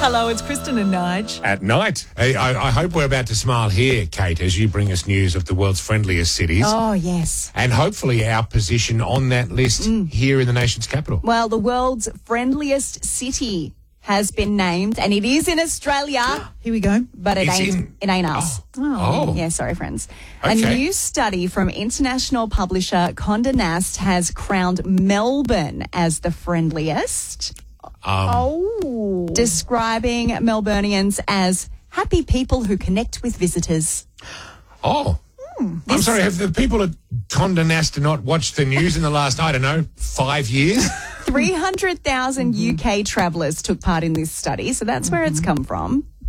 Hello, it's Kristen and Nige. At night. I hope we're about to smile here, Kate, as you bring us news of the world's friendliest cities. Oh, yes. And hopefully our position on that list here in the nation's capital. Well, the world's friendliest city has been named, and it is in Australia. Here we go. But it ain't us. Oh. Yeah, sorry, friends. Okay. A new study from international publisher Condé Nast has crowned Melbourne as the friendliest. Describing Melburnians as happy people who connect with visitors. Oh. I'm sorry, have the people at Condé Nast not watched the news in the last, 5 years? 300,000 UK travellers took part in this study, so that's where it's come from.